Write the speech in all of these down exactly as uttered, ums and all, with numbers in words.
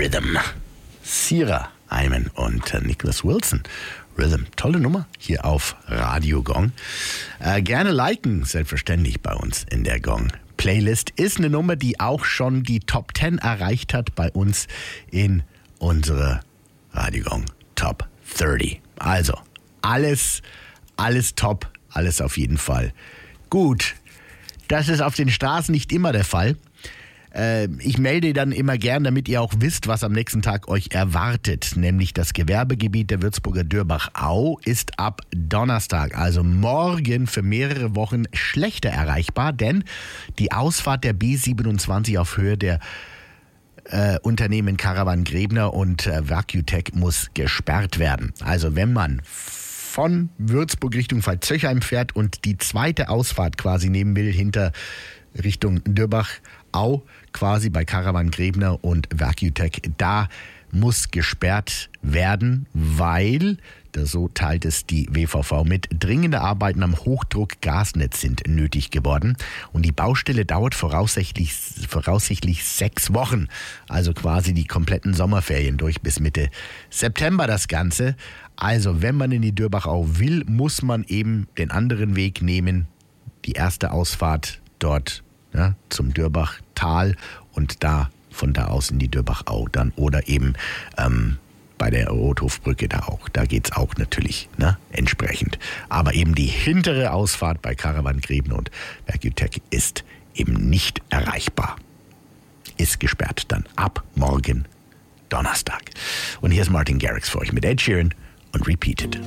Rhythm. Sierra Hyman und äh, Nicholas Wilson. Rhythm, tolle Nummer hier auf Radio Gong. Äh, gerne liken, selbstverständlich bei uns in der Gong Playlist. Ist eine Nummer, die auch schon die Top zehn erreicht hat bei uns in unsere Radio Gong Top dreißig. Also, alles, alles top, alles auf jeden Fall gut. Das ist auf den Straßen nicht immer der Fall. Ich melde dann immer gern, damit ihr auch wisst, was am nächsten Tag euch erwartet. Nämlich das Gewerbegebiet der Würzburger Dörbach-Au ist ab Donnerstag, also morgen, für mehrere Wochen schlechter erreichbar, denn die Ausfahrt der B siebenundzwanzig auf Höhe der äh, Unternehmen Caravan Grebner und äh, Vacutech muss gesperrt werden. Also wenn man von Würzburg Richtung Pfalzöchheim fährt und die zweite Ausfahrt quasi nehmen will, hinter Richtung Dörbach-Au, quasi bei Caravan Grebner und Vacutech, da muss gesperrt werden, weil, so teilt es die W V V mit, dringende Arbeiten am Hochdruckgasnetz sind nötig geworden und die Baustelle dauert voraussichtlich, voraussichtlich sechs Wochen, also quasi die kompletten Sommerferien durch bis Mitte September das Ganze. Also wenn man in die Dörbach-Au will, muss man eben den anderen Weg nehmen, die erste Ausfahrt dort, ja, zum Dörbachtal und da von da aus in die Dörbach-Au dann oder eben ähm, bei der Rothofbrücke da auch. Da geht's auch natürlich, ne, entsprechend. Aber eben die hintere Ausfahrt bei Caravan Grebner und Vacutech ist eben nicht erreichbar. Ist gesperrt dann ab morgen Donnerstag. Und hier ist Martin Garrix für euch mit Ed Sheeran und Repeated.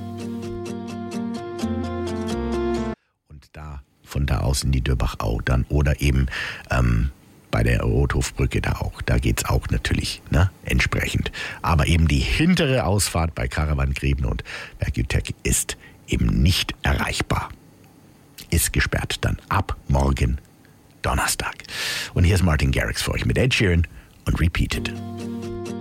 Und da von da aus in die Dörbach-Au dann oder eben ähm, bei der Rothofbrücke da auch. Da geht's auch natürlich, ne, entsprechend. Aber eben die hintere Ausfahrt bei Caravan Grebner und Vacutech ist eben nicht erreichbar. Ist gesperrt dann ab morgen Donnerstag. Und hier ist Martin Garrix für euch mit Ed Sheeran und Repeated.